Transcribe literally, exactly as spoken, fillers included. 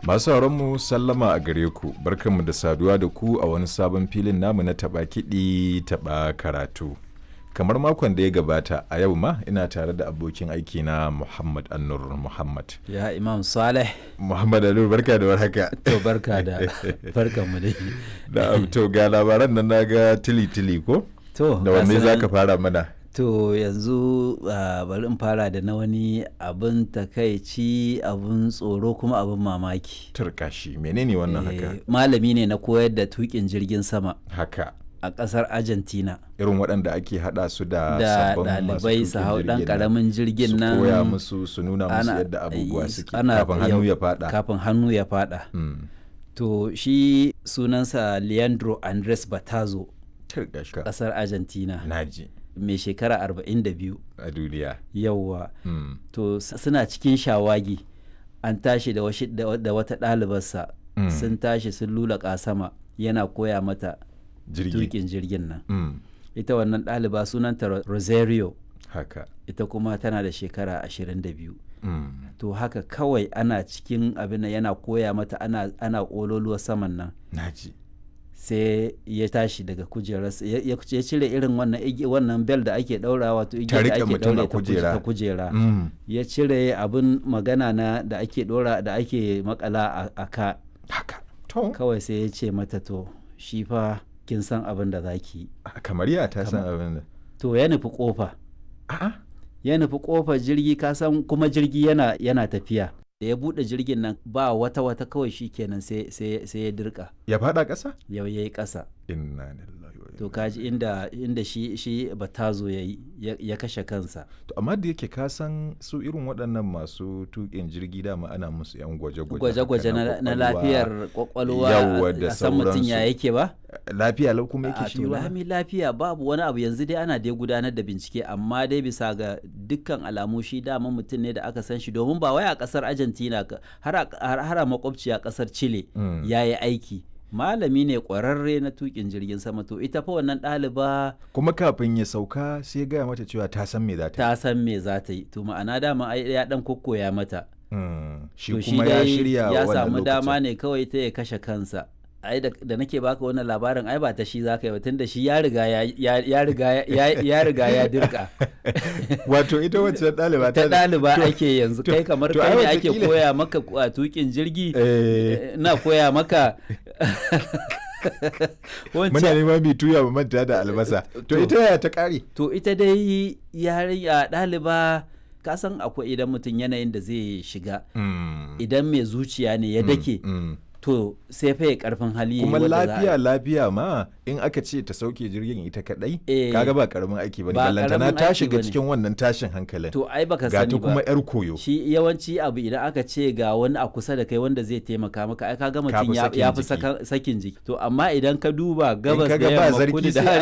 Masu mu sallama a gare ku, barkanmu da saduwa da ku a wani sabon filin namu na taɓa kiɗi taɓa karatu. Kamar makon da ya gabata a yau ma ina tare da abokin aiki na Muhammad Annur Muhammad. Ya Imam Saleh. Muhammad Annur barka da warhaka. To barka da barkan mu dai. Da to ga labaran nan naga tili tili ko? To da wanne zaka fara mana? To yanzu uh, bari in fara da na wani abin takaici, abin tsoro kuma abin mamaki. Turkashi menene wannan haka? Eh, malami ne na koyar da tukin jirgin sama. Haka. A ƙasar Argentina. Irin waɗanda ake haɗa su da da sabbin ɗalibai su hau ɗan ƙaramin jirgin nan su koya musu su nuna musu yadda abubuwa suke kafin hannu ya faɗa. Kafin hannu ya faɗa. Mm. To shi sunansa Leandro Andres Batazo. Turkashi. Ƙasar Argentina. Naji. Mai shekara arba'in da biyu a duniya. Yawwa. Mm. To suna cikin shawagi an tashi da, washi, da, da wata ɗalibarsa mm. sun tashi sun lulaƙa sama yana koya mata tukin jirgin nan. Mm. Ita wannan ɗaliba sunanta Rosario. Haka. Ita kuma tana da shekara ashirin da biyu. Mm. To haka kawai ana cikin abin da yana koya mata ana, ana ƙololuwa saman nan. Naji. Sai ya tashi daga kujerarsa ya cire irin wannan wannan bel da ake daura wato igiyar da ake daure ta kujera mm. ya cire abin magana na da ake dora da ake makala a ka haka to kawai sai ya ce mata to shi fa kin san abin da zaki kamar ya ta san abin da to ya nufi kofa a'a ya nufi kofar jirgi ka san kuma jirgi yana yana tafiya da ya bude jirgin nan ba wata wata kawai shi kenan sai sai ya dirka ya fada ƙasa yau yayi ƙasa inna lillahi wa to kaji inda inda shi shi Batazo yayi ya kashe kansa. To amma da yake ka san su irin waɗannan masu tuƙin jirgi dama ana musu yan gwaje-gwaje gwaje-gwaje na lafiyar kwakwalwa a san mutum ya yake ba lafiya lau kuma yake shi ba lami lafiya babu wani abu yanzu dai ana dai gudanar da bincike amma dai bisa ga dukkan alamu shi dama mutum ne da aka san shi domin ba wai a kasar Argentina har a makwabci a kasar Chile mm. ya yi aiki malami ne kwararre na tukin jirgin sama to ita fa wannan ɗaliba kuma kafin ya sauka sai ya gaya mata cewa ta san me za ta yi ta san me za ta yi to ma'ana dama ya dan kokkoya mata mm. shi kuma ya shirya ya samu dama ne kawai ta ya kashe kansa ai da nake baka wannan labarin ai ba ta shi zaka yi ba tunda shi ya riga ya ya riga ya riga ya dirka wato ita wacce ɗaliba ta ɗaliba ake yanzu kai kamar kai ne ake koya maka a tukin jirgi na koya maka muna neman mai tuya ba manta da albasa to ita ya ta kare to ita dai yarinya ɗaliba ka san akwai idan mutum yanayin da zai shiga idan mai zuciya ne ya dake to sai fa ya karfin hali kuma lafiya lafiya ma in aka ce ta sauke jirgin ita kadai e, kaga ba karamin aiki bane ballantana ta shiga cikin wannan tashin hankalin to ai baka sani ba ga kuma yar koyo shi yawanci abu idan aka ce ga wani a kusa da kai wanda zai taimaka maka ai kaga mutum ya fi sakin jiki to amma idan ka duba gabas da yamma kudu da